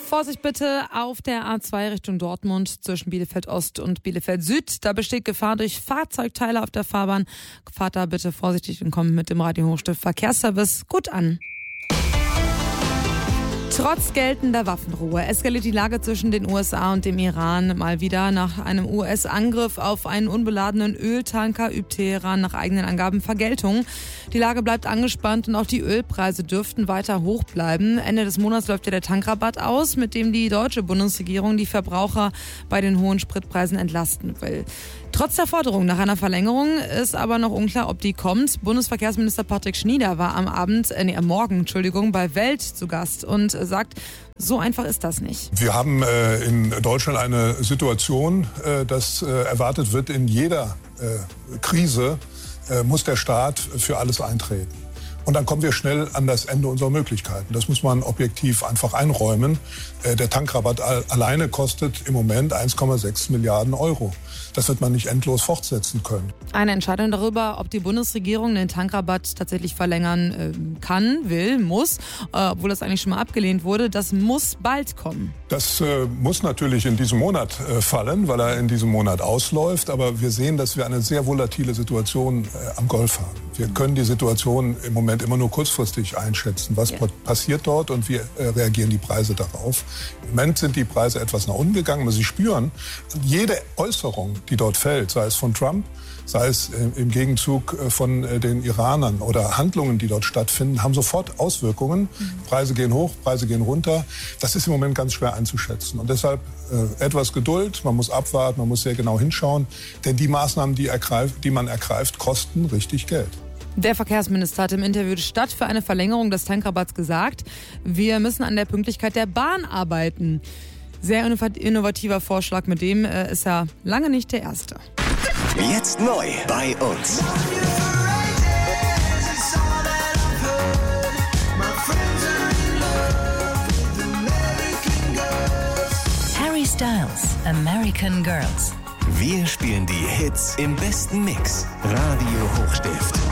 Vorsicht bitte auf der A2 Richtung Dortmund zwischen Bielefeld Ost und Bielefeld Süd. Da besteht Gefahr durch Fahrzeugteile auf der Fahrbahn. Fahrt da bitte vorsichtig und kommt mit dem Radio Hochstift Verkehrsservice gut an. Trotz geltender Waffenruhe eskaliert die Lage zwischen den USA und dem Iran mal wieder. Nach einem US-Angriff auf einen unbeladenen Öltanker übt Teheran nach eigenen Angaben Vergeltung. Die Lage bleibt angespannt und auch die Ölpreise dürften weiter hoch bleiben. Ende des Monats läuft ja der Tankrabatt aus, mit dem die deutsche Bundesregierung die Verbraucher bei den hohen Spritpreisen entlasten will. Trotz der Forderung nach einer Verlängerung ist aber noch unklar, ob die kommt. Bundesverkehrsminister Patrick Schnieder war am Morgen bei Welt zu Gast und sagt, so einfach ist das nicht. Wir haben in Deutschland eine Situation, dass erwartet wird, in jeder Krise muss der Staat für alles eintreten. Und dann kommen wir schnell an das Ende unserer Möglichkeiten. Das muss man objektiv einfach einräumen. Der Tankrabatt alleine kostet im Moment 1,6 Milliarden Euro. Das wird man nicht endlos fortsetzen können. Eine Entscheidung darüber, ob die Bundesregierung den Tankrabatt tatsächlich verlängern kann, will, muss, obwohl das eigentlich schon mal abgelehnt wurde, das muss bald kommen. Das muss natürlich in diesem Monat fallen, weil er in diesem Monat ausläuft. Aber wir sehen, dass wir eine sehr volatile Situation am Golf haben. Wir können die Situation im Moment immer nur kurzfristig einschätzen. Was passiert dort und wie reagieren die Preise darauf? Im Moment sind die Preise etwas nach unten gegangen, aber Sie spüren, jede Äußerung, die dort fällt, sei es von Trump, sei es im Gegenzug von den Iranern oder Handlungen, die dort stattfinden, haben sofort Auswirkungen. Preise gehen hoch, Preise gehen runter. Das ist im Moment ganz schwer einzuschätzen. Und deshalb etwas Geduld, man muss abwarten, man muss sehr genau hinschauen. Denn die Maßnahmen, die man ergreift, kosten richtig Geld. Der Verkehrsminister hat im Interview statt für eine Verlängerung des Tankrabatts gesagt, wir müssen an der Pünktlichkeit der Bahn arbeiten. Sehr innovativer Vorschlag, mit dem ist er lange nicht der erste. Jetzt neu bei uns. Harry Styles, American Girls. Wir spielen die Hits im besten Mix. Radio Hochstift.